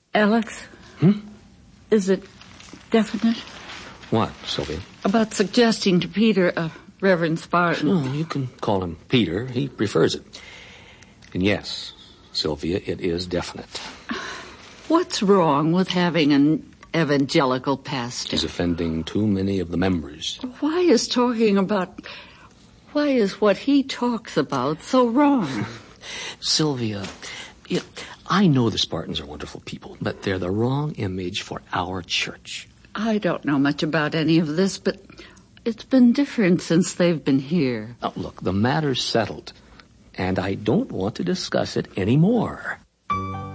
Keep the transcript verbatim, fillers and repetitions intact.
Alex? Hmm? Is it definite? What, Sylvia? About suggesting to Peter, uh, Reverend Spartan. Oh, you can call him Peter. He prefers it. And yes, Sylvia, it is definite. What's wrong with having an evangelical pastor? He's offending too many of the members. Why is talking about... Why is what he talks about so wrong? Sylvia, it, I know the Spartans are wonderful people, but they're the wrong image for our church. I don't know much about any of this, but it's been different since they've been here. Oh, look, the matter's settled, and I don't want to discuss it anymore.